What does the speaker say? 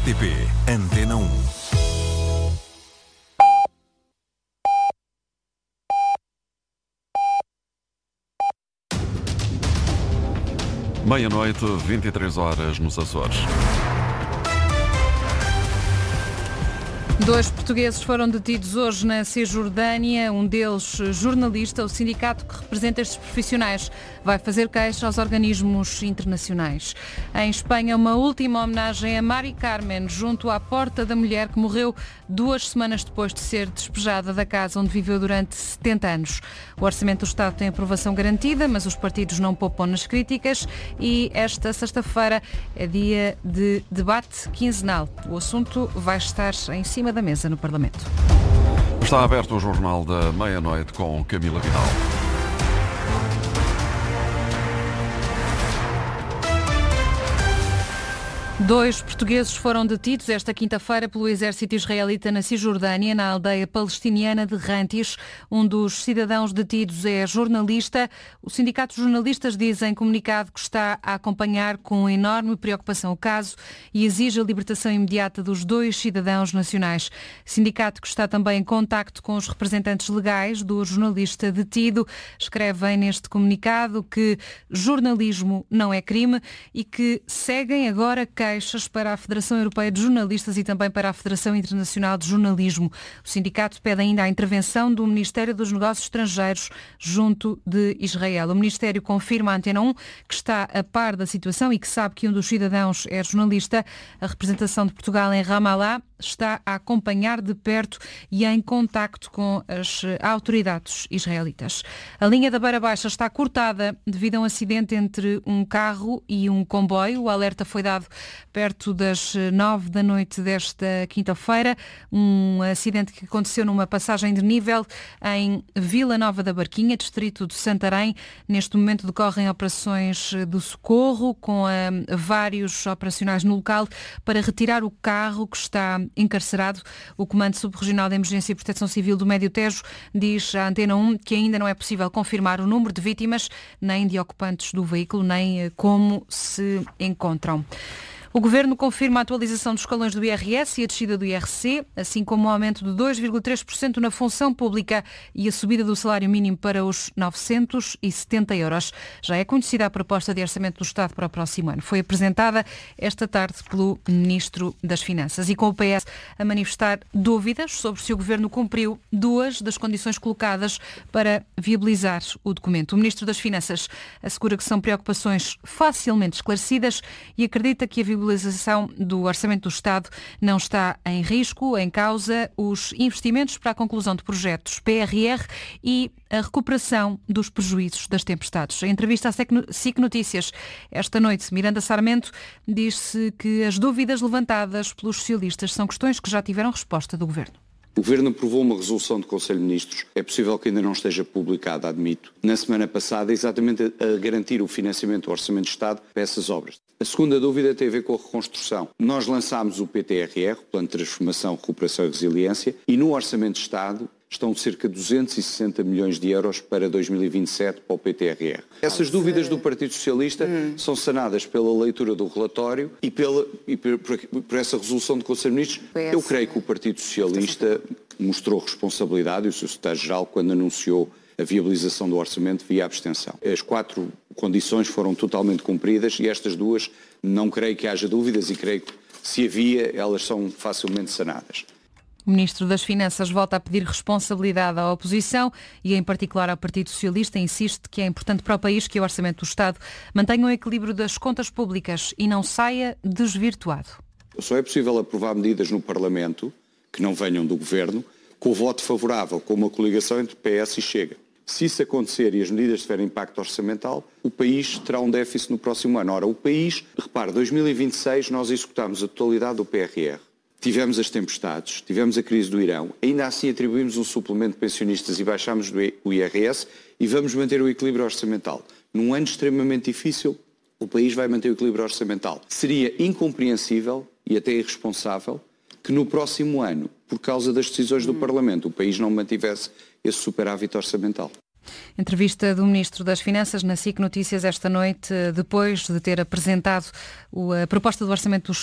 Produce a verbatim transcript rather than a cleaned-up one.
T P Antena um. Meia-noite, vinte e três horas nos Açores. Dois portugueses foram detidos hoje na Cisjordânia, um deles jornalista. O sindicato que representa estes profissionais vai fazer queixa aos organismos internacionais. Em Espanha, uma última homenagem a Mari Carmen, junto à Porta da Mulher, que morreu duas semanas depois de ser despejada da casa onde viveu durante setenta anos. O Orçamento do Estado tem aprovação garantida, mas os partidos não poupam nas críticas e esta sexta-feira é dia de debate quinzenal. O assunto vai estar em cima da mesa no Parlamento. Está aberto o Jornal da Meia-Noite com Camila Vidal. Dois portugueses foram detidos esta quinta-feira pelo exército israelita na Cisjordânia, na aldeia palestiniana de Rantis. Um dos cidadãos detidos é jornalista. O Sindicato de Jornalistas diz em comunicado que está a acompanhar com enorme preocupação o caso e exige a libertação imediata dos dois cidadãos nacionais. Sindicato que está também em contacto com os representantes legais do jornalista detido. Escrevem neste comunicado que jornalismo não é crime e que seguem agora queixas para a Federação Europeia de Jornalistas e também para a Federação Internacional de Jornalismo. O sindicato pede ainda a intervenção do Ministério dos Negócios Estrangeiros junto de Israel. O Ministério confirma à Antena um que está a par da situação e que sabe que um dos cidadãos é jornalista. A representação de Portugal em Ramallah está a acompanhar de perto e em contacto com as autoridades israelitas. A linha da Beira Baixa está cortada devido a um acidente entre um carro e um comboio. O alerta foi dado perto das nove da noite desta quinta-feira. Um acidente que aconteceu numa passagem de nível em Vila Nova da Barquinha, distrito de Santarém. Neste momento decorrem operações do socorro com uh, vários operacionais no local para retirar o carro que está encarcerado. O Comando Subregional de Emergência e Proteção Civil do Médio Tejo diz à Antena um que ainda não é possível confirmar o número de vítimas, nem de ocupantes do veículo, nem como se encontram. O Governo confirma a atualização dos escalões do I R S e a descida do I R C, assim como o aumento de dois vírgula três por cento na função pública e a subida do salário mínimo para os novecentos e setenta euros. Já é conhecida a proposta de orçamento do Estado para o próximo ano. Foi apresentada esta tarde pelo Ministro das Finanças e com o P S a manifestar dúvidas sobre se o Governo cumpriu duas das condições colocadas para viabilizar o documento. O Ministro das Finanças assegura que são preocupações facilmente esclarecidas e acredita que a viabilização do Orçamento do Estado não está em risco, em causa os investimentos para a conclusão de projetos P R R e a recuperação dos prejuízos das tempestades. Em entrevista à S I C Notícias esta noite, Miranda Sarmento disse que as dúvidas levantadas pelos socialistas são questões que já tiveram resposta do Governo. O Governo aprovou uma resolução do Conselho de Ministros, é possível que ainda não esteja publicada, admito, na semana passada, exatamente a garantir o financiamento do Orçamento de Estado para essas obras. A segunda dúvida tem a ver com a reconstrução. Nós lançámos o P T R R, o Plano de Transformação, Recuperação e Resiliência, e no Orçamento de Estado estão cerca de duzentos e sessenta milhões de euros para dois mil e vinte e sete para o P T R R. Essas dúvidas do Partido Socialista hum. são sanadas pela leitura do relatório e, pela, e por, por, por essa resolução do Conselho de Ministros. Eu creio que o Partido Socialista mostrou responsabilidade e o seu secretário-geral quando anunciou a viabilização do orçamento via abstenção. As quatro condições foram totalmente cumpridas e estas duas não creio que haja dúvidas e creio que se havia, elas são facilmente sanadas. O Ministro das Finanças volta a pedir responsabilidade à oposição e, em particular, ao Partido Socialista. Insiste que é importante para o país que o Orçamento do Estado mantenha o equilíbrio das contas públicas e não saia desvirtuado. Só é possível aprovar medidas no Parlamento que não venham do Governo com o voto favorável, com uma coligação entre P S e Chega. Se isso acontecer e as medidas tiverem impacto orçamental, o país terá um déficit no próximo ano. Ora, o país, repare, dois mil e vinte e seis nós executámos a totalidade do P R R. Tivemos as tempestades, tivemos a crise do Irão, ainda assim atribuímos um suplemento de pensionistas e baixámos o I R S e vamos manter o equilíbrio orçamental. Num ano extremamente difícil, o país vai manter o equilíbrio orçamental. Seria incompreensível e até irresponsável que no próximo ano, por causa das decisões do hum. Parlamento, o país não mantivesse esse superávit orçamental. Entrevista do Ministro das Finanças na S I C Notícias esta noite, depois de ter apresentado a proposta do Orçamento do